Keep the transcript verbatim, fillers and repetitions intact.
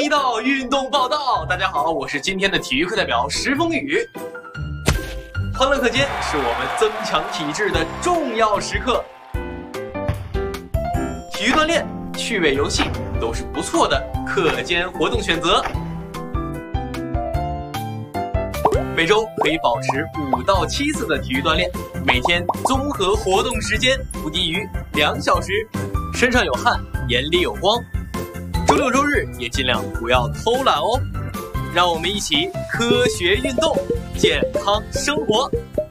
一道运动报道。大家好，我是今天的体育课代表石风雨。欢乐课间是我们增强体质的重要时刻，体育锻炼、趣味游戏都是不错的课间活动选择。每周可以保持五到七次的体育锻炼，每天综合活动时间不低于两小时，身上有汗，眼里有光。周六周日也尽量不要偷懒哦。让我们一起科学运动，健康生活。